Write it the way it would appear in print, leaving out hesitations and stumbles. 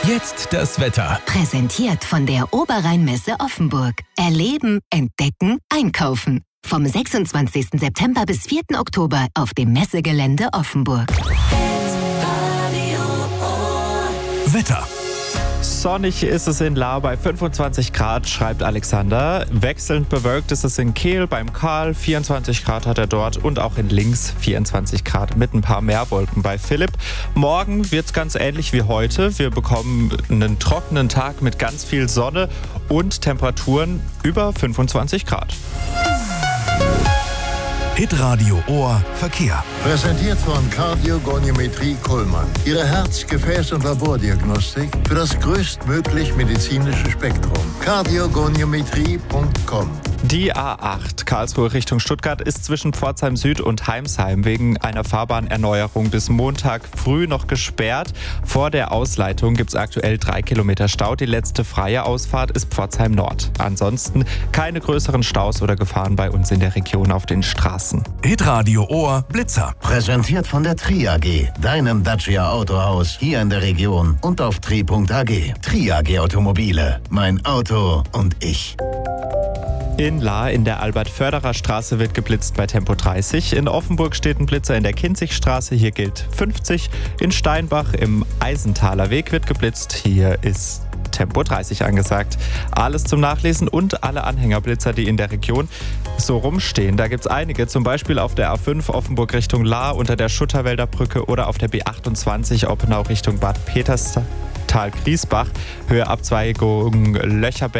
Jetzt das Wetter. Präsentiert von der Oberrheinmesse Offenburg. Erleben, entdecken, einkaufen. Vom 26. September bis 4. Oktober auf dem Messegelände Offenburg. Wetter. Sonnig ist es in Lahr bei 25 Grad, schreibt Alexander. Wechselnd bewölkt ist es in Kehl beim Karl, 24 Grad hat er dort, und auch in Links 24 Grad mit ein paar Meerwolken bei Philipp. Morgen wird es ganz ähnlich wie heute. Wir bekommen einen trockenen Tag mit ganz viel Sonne und Temperaturen über 25 Grad. Hitradio Ohr Verkehr. Präsentiert von Kardiogoniometrie Kullmann. Ihre Herz-, Gefäß- und Labordiagnostik für das größtmöglich medizinische Spektrum. Kardiogoniometrie.com. Die A8 Karlsruhe Richtung Stuttgart ist zwischen Pforzheim Süd und Heimsheim wegen einer Fahrbahnerneuerung bis Montag früh noch gesperrt. Vor der Ausleitung gibt es aktuell 3 Kilometer Stau. Die letzte freie Ausfahrt ist Pforzheim Nord. Ansonsten keine größeren Staus oder Gefahren bei uns in der Region auf den Straßen. Hitradio Ohr Blitzer. Präsentiert von der Tri AG, deinem Dacia Autohaus hier in der Region und auf tri.ag. Tri AG Automobile, mein Auto und ich. In Lahr in der Albert-Förderer-Straße wird geblitzt bei Tempo 30. In Offenburg steht ein Blitzer in der Kinzigstraße. Hier gilt 50. In Steinbach im Eisenthaler Weg wird geblitzt. Hier ist Tempo 30 angesagt. Alles zum Nachlesen und alle Anhängerblitzer, die in der Region so rumstehen. Da gibt es einige, zum Beispiel auf der A5 Offenburg Richtung Lahr unter der Schutterwälder Brücke oder auf der B28 Oppenau Richtung Bad Peterstal-Griesbach. Höhe Abzweigung Löcherberg